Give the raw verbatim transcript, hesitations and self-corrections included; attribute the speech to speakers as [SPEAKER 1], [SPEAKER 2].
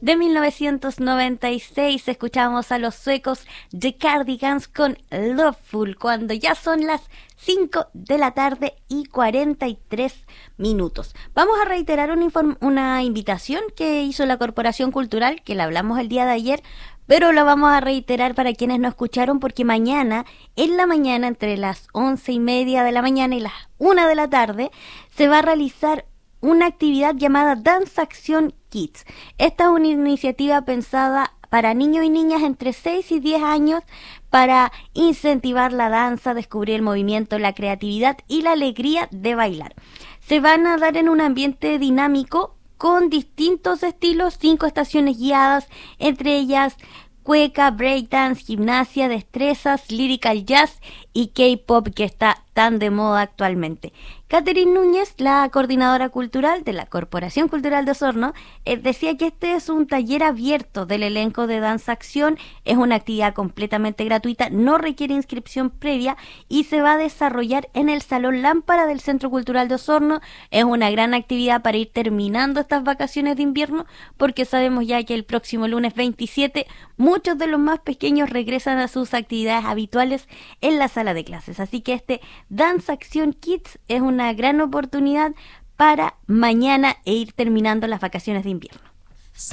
[SPEAKER 1] de mil novecientos noventa y seis escuchamos a los suecos The Cardigans con Loveful, cuando ya son las cinco de la tarde y cuarenta y tres minutos. Vamos a reiterar una, inform- una invitación que hizo la Corporación Cultural, que la hablamos el día de ayer, pero la vamos a reiterar para quienes no escucharon, porque mañana, en la mañana, entre las once y media de la mañana y las una de la tarde, se va a realizar una actividad llamada Dance Action Kids. Esta es una iniciativa pensada para niños y niñas entre seis y diez años para incentivar la danza, descubrir el movimiento, la creatividad y la alegría de bailar. Se van a dar en un ambiente dinámico con distintos estilos, cinco estaciones guiadas, entre ellas cueca, breakdance, gimnasia, destrezas, lyrical jazz y K-pop, que está tan de moda actualmente. Catherine Núñez, la coordinadora cultural de la Corporación Cultural de Osorno, eh, decía que este es un taller abierto del elenco de Danza Acción, es una actividad completamente gratuita, no requiere inscripción previa y se va a desarrollar en el Salón Lámpara del Centro Cultural de Osorno. Es una gran actividad para ir terminando estas vacaciones de invierno, porque sabemos ya que el próximo lunes veintisiete muchos de los más pequeños regresan a sus actividades habituales en la sala de clases. Así que este Dance Action Kids es una gran oportunidad para mañana e ir terminando las vacaciones de invierno.